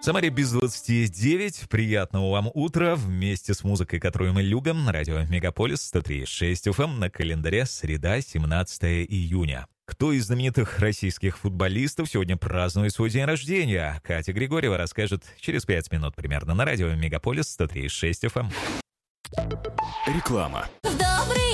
Самаре без 29. Приятного вам утра вместе с музыкой, которую мы любим. На радио Мегаполис 103.6 FM. На календаре среда, 17 июня. Кто из знаменитых российских футболистов сегодня празднует свой день рождения? Катя Григорьева расскажет через 5 минут примерно на радио Мегаполис 103.6 FM. Реклама. В добрый